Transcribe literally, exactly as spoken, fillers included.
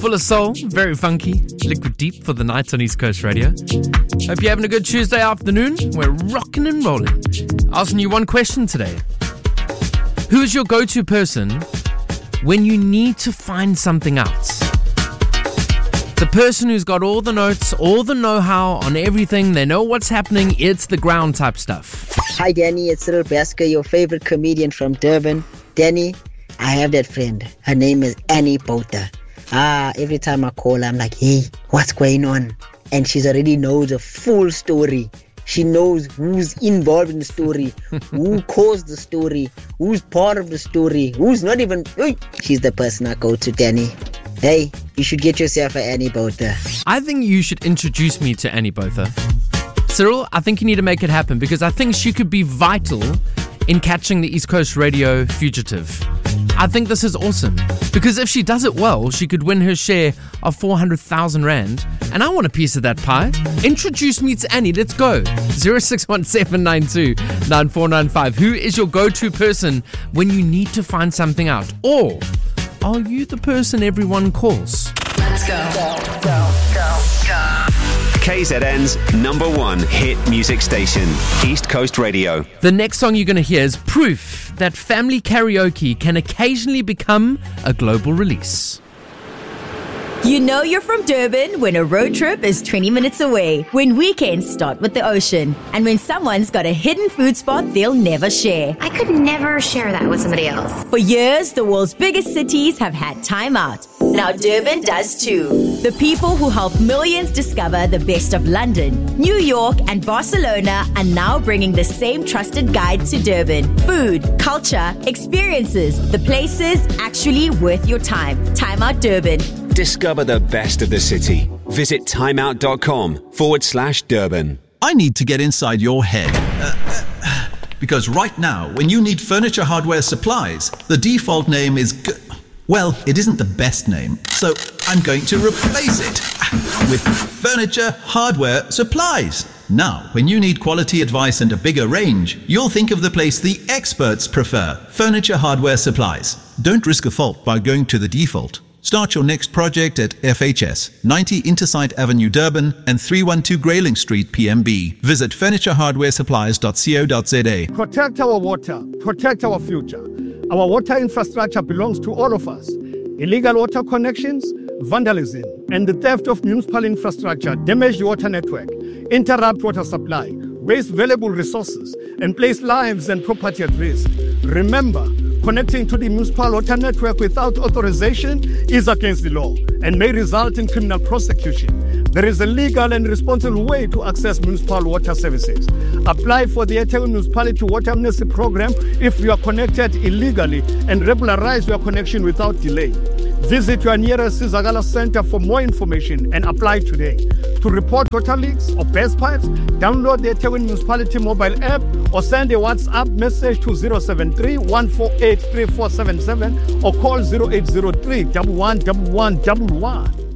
full of soul, very funky. Liquid Deep for the night on East Coast Radio. Hope you're having a good Tuesday afternoon. We're rocking and rolling. Asking you one question today. Who is your go-to person when you need to find something out? The person who's got all the notes, all the know-how on everything. They know what's happening. It's the ground type stuff. Hi, Danny. It's Cyril Basker, your favorite comedian from Durban. Danny, I have that friend. Her name is Annie Botha. Ah, every time I call her, I'm like, hey, what's going on? And she's already knows the full story. She knows who's involved in the story, who caused the story, who's part of the story, who's not even... She's the person I go to, Danny. Hey, you should get yourself an Annie Botha. I think you should introduce me to Annie Botha. Cyril, I think you need to make it happen because I think she could be vital in catching the East Coast Radio fugitive. I think this is awesome because if she does it well, she could win her share of four hundred thousand rand. And I want a piece of that pie. Introduce me to Annie. Let's go. zero six one seven nine two nine four nine five. Who is your go-to person when you need to find something out? Or are you the person everyone calls? Let's go. Go, go, go, go. K Z N's number one hit music station, East Coast Radio. The next song you're going to hear is proof that family karaoke can occasionally become a global release. You know you're from Durban when a road trip is twenty minutes away, when weekends start with the ocean, and when someone's got a hidden food spot they'll never share. I could never share that with somebody else. For years, the world's biggest cities have had Time Out. Now Durban does too. The people who help millions discover the best of London, New York, and Barcelona are now bringing the same trusted guide to Durban. Food, culture, experiences, the places actually worth your time. Time Out Durban. Discover the best of the city. Visit timeout.com forward slash Durban. I need to get inside your head. Uh, uh, because right now, when you need furniture hardware supplies, the default name is... G- well, it isn't the best name, so I'm going to replace it with Furniture Hardware Supplies. Now, when you need quality advice and a bigger range, you'll think of the place the experts prefer, Furniture Hardware Supplies. Don't risk a fault by going to the default. Start your next project at F H S, ninety Intersite Avenue, Durban, and three one two Grayling Street, P M B. Visit furniture hardware supplies dot co dot za. Protect our water. Protect our future. Our water infrastructure belongs to all of us. Illegal water connections, vandalism, and the theft of municipal infrastructure damage the water network, interrupt water supply, waste valuable resources, and place lives and property at risk. Remember, connecting to the municipal water network without authorization is against the law and may result in criminal prosecution. There is a legal and responsible way to access municipal water services. Apply for the eThekwini Municipality Water Amnesty Program if you are connected illegally and regularize your connection without delay. Visit your nearest Sizakala Center for more information and apply today. To report water leaks or burst pipes, download the eThekwini Municipality mobile app or send a WhatsApp message to zero seven three, one four eight, three four seven seven or call zero eight zero three, one one one one one.